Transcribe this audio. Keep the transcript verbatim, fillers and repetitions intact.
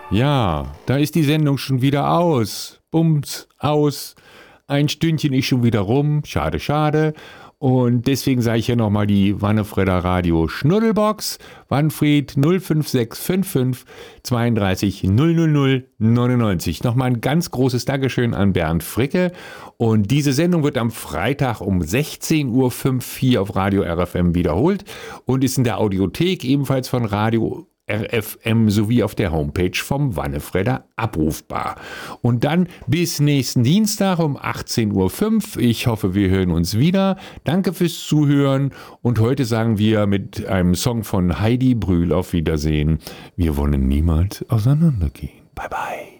Ja, da ist die Sendung schon wieder aus. Bums, aus. Ein Stündchen ist schon wieder rum. Schade, schade. Und deswegen sage ich hier nochmal die Wannefredder Radio Schnuddelbox. Wanfried null fünf sechs fünf fünf zweiunddreißig null null null neunundneunzig. Nochmal ein ganz großes Dankeschön an Bernd Fricke. Und diese Sendung wird am Freitag um sechzehn Uhr fünfundfünfzig auf Radio R F M wiederholt und ist in der Audiothek ebenfalls von Radio R F M sowie auf der Homepage vom Wannefredder abrufbar. Und dann bis nächsten Dienstag um achtzehn Uhr fünf. Ich hoffe, wir hören uns wieder. Danke fürs Zuhören und heute sagen wir mit einem Song von Heidi Brühl auf Wiedersehen. Wir wollen niemals auseinandergehen. Bye bye.